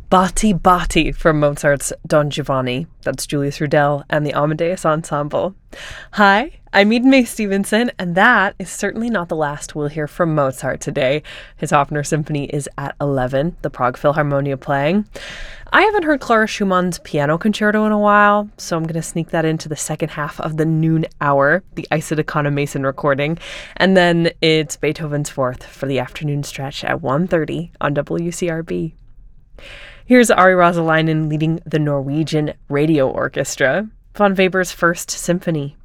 Bati Bati from Mozart's Don Giovanni. That's Julius Rudel and the Amadeus Ensemble. Hi, I'm Eden May Stevenson, and that is certainly not the last we'll hear from Mozart today. His Hofner Symphony is at 11, the Prague Philharmonia playing. I haven't heard Clara Schumann's piano concerto in a while, so I'm going to sneak that into the second half of the noon hour, the Isaac Mason recording, and then it's Beethoven's Fourth for the afternoon stretch at 1:30 on WCRB. Here's Ari Rosalainen leading the Norwegian Radio Orchestra, von Weber's First Symphony.